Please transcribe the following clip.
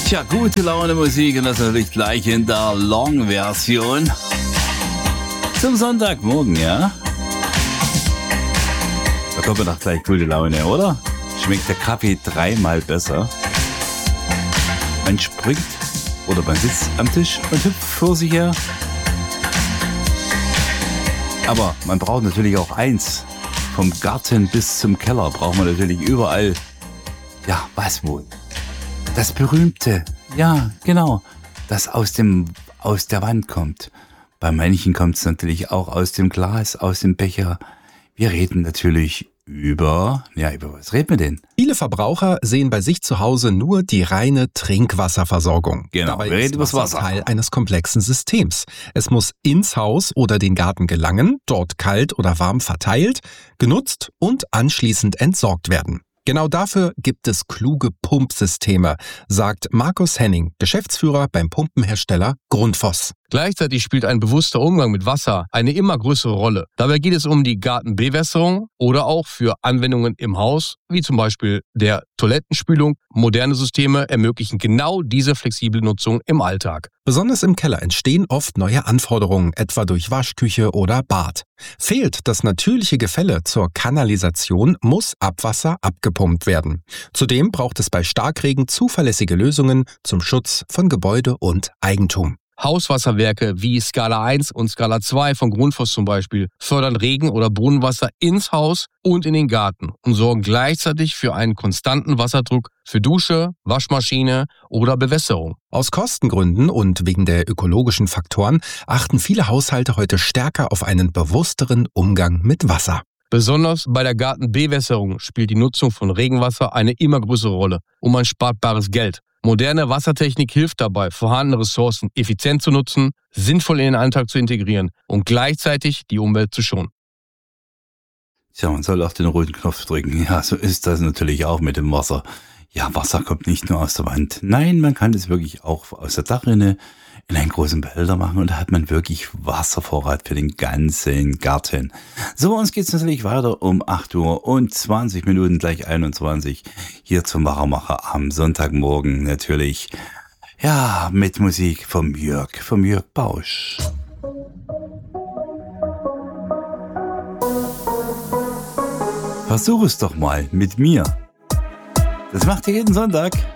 Tja, gute Laune Musik und das natürlich gleich in der Long-Version. Zum Sonntagmorgen, ja? Da kommt man doch gleich gute Laune, oder? Schmeckt der Kaffee dreimal besser. Man springt oder man sitzt am Tisch und hüpft vor sich her. Aber man braucht natürlich auch eins. Vom Garten bis zum Keller braucht man natürlich überall, ja, was wohl? Das Berühmte, ja, genau, das aus der Wand kommt. Bei manchen kommt es natürlich auch aus dem Glas, aus dem Becher. Wir reden natürlich über was reden wir denn? Viele Verbraucher sehen bei sich zu Hause nur die reine Trinkwasserversorgung. Genau, Dabei wir reden ist über das Wasser. Teil eines komplexen Systems. Es muss ins Haus oder den Garten gelangen, dort kalt oder warm verteilt, genutzt und anschließend entsorgt werden. Genau dafür gibt es kluge Pumpsysteme, sagt Markus Henning, Geschäftsführer beim Pumpenhersteller Grundfos. Gleichzeitig spielt ein bewusster Umgang mit Wasser eine immer größere Rolle. Dabei geht es um die Gartenbewässerung oder auch für Anwendungen im Haus, wie zum Beispiel der Toilettenspülung. Moderne Systeme ermöglichen genau diese flexible Nutzung im Alltag. Besonders im Keller entstehen oft neue Anforderungen, etwa durch Waschküche oder Bad. Fehlt das natürliche Gefälle zur Kanalisation, muss Abwasser abgepumpt werden. Zudem braucht es bei Starkregen zuverlässige Lösungen zum Schutz von Gebäude und Eigentum. Hauswasserwerke wie Skala 1 und Skala 2 von Grundfos zum Beispiel fördern Regen- oder Brunnenwasser ins Haus und in den Garten und sorgen gleichzeitig für einen konstanten Wasserdruck für Dusche, Waschmaschine oder Bewässerung. Aus Kostengründen und wegen der ökologischen Faktoren achten viele Haushalte heute stärker auf einen bewussteren Umgang mit Wasser. Besonders bei der Gartenbewässerung spielt die Nutzung von Regenwasser eine immer größere Rolle und man spart bares Geld. Moderne Wassertechnik hilft dabei, vorhandene Ressourcen effizient zu nutzen, sinnvoll in den Alltag zu integrieren und gleichzeitig die Umwelt zu schonen. Tja, man soll auf den roten Knopf drücken. Ja, so ist das natürlich auch mit dem Wasser. Ja, Wasser kommt nicht nur aus der Wand. Nein, man kann es wirklich auch aus der Dachrinne in einen großen Behälter machen und da hat man wirklich Wasservorrat für den ganzen Garten. So, uns geht's natürlich weiter um 8 Uhr und 20 Minuten, gleich 21, hier zum Wachmacher am Sonntagmorgen natürlich. Ja, mit Musik vom Jörg Bausch. Versuch es doch mal mit mir. Das macht ihr jeden Sonntag.